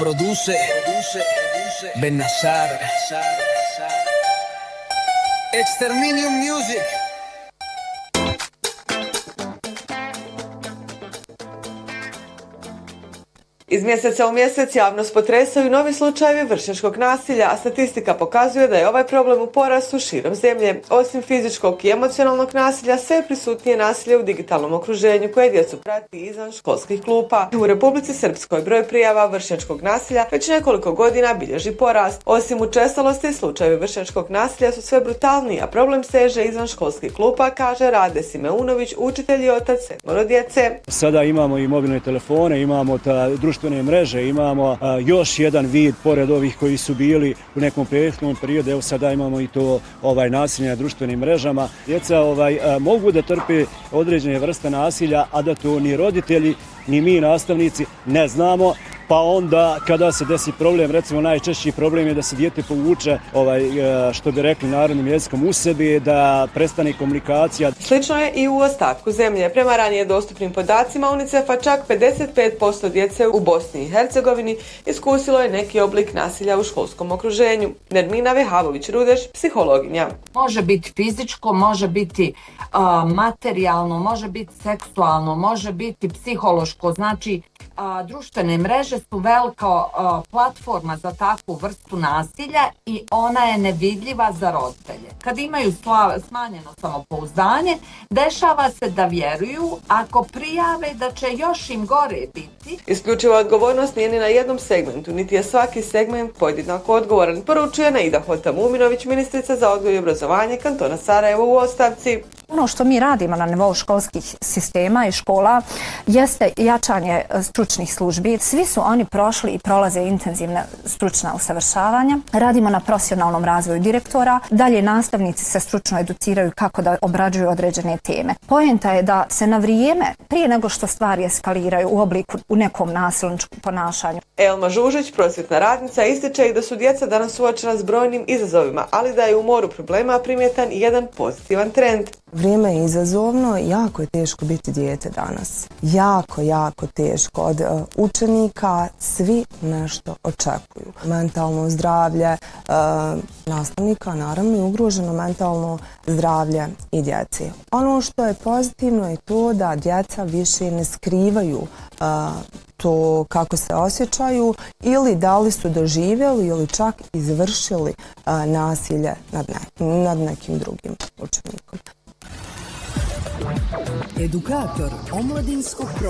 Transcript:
Produce Ben Nassar. Exterminium Music. Iz mjeseca u mjesec javnost potresaju novi slučajevi vršnjačkog nasilja, a statistika pokazuje da je ovaj problem u porastu širom zemlje. Osim fizičkog i emocionalnog nasilja, sve je prisutnije nasilje u digitalnom okruženju koje djecu prati izvan školskih klupa. U Republici Srpskoj broj prijava vršnjačkog nasilja već nekoliko godina bilježi porast. Osim učestalosti, slučajevi vršnjačkog nasilja su sve brutalniji, a problem seže izvan školskih klupa, kaže Rade Simeunović, učitelj i otac 7 djece. Sada imamo i mobilne telefone, imamo društvene mreže, imamo još jedan vid pored ovih koji su bili u nekom prethodnom periodu, evo sada imamo i to nasilje na društvenim mrežama. Djeca mogu da trpe određene vrste nasilja, a da to ni roditelji, ni mi nastavnici ne znamo. Pa onda kada se desi problem, recimo najčešći problem je da se dijete povuče, što bi rekli narodnim jezikom, u sebi, da prestane komunikacija. Slično je i u ostatku zemlje. Prema ranije dostupnim podacima UNICEF-a čak 55% djece u Bosni i Hercegovini iskusilo je neki oblik nasilja u školskom okruženju. Nermina Vehavović-Rudeš, psihologinja. Može biti fizičko, može biti materijalno, može biti seksualno, može biti psihološko, znači društvene mreže su velika platforma za takvu vrstu nasilja i ona je nevidljiva za roditelje. Kad imaju smanjeno samopouzdanje, dešava se da vjeruju ako prijave da će još im gore biti. Isključiva odgovornost nije ni na jednom segmentu, niti je svaki segment podjednako odgovoran, poručuje Naida Hotamuminović, ministrica za odgoj i obrazovanje kantona Sarajevo u ostavci. Ono što mi radimo na nivou školskih sistema i škola jeste jačanje stručnih službi. Svi su oni prošli i prolaze intenzivne stručna usavršavanja. Radimo na profesionalnom razvoju direktora. Dalje nastavnici se stručno educiraju kako da obrađuju određene teme. Poenta je da se na vrijeme, prije nego što stvari eskaliraju u nekom nasilničkom ponašanju. Elma Žužić, prosvjetna radnica, ističe i da su djeca danas suočena s brojnim izazovima, ali da je u moru problema primjetan i jedan pozitivan trend. Vrijeme je izazovno, jako je teško biti dijete danas. Jako teško. Od učenika svi nešto očekuju. Mentalno zdravlje nastavnika, naravno je ugroženo mentalno zdravlje i djece. Ono što je pozitivno je to da djeca više ne skrivaju to kako se osjećaju ili da li su doživjeli ili čak izvršili nasilje nad nekim drugim učenikom. Edukator omladinskog programa.